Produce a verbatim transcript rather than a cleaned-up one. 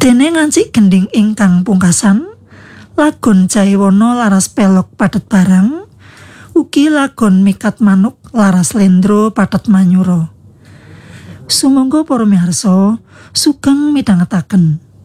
Dene ngancik gending ingkang pungkasan, lagon Jaywana laras pelok padet barang, ugi lagon mikat manuk laras lendro padet manyura. Sumangga para miharsa sugeng midhangetaken.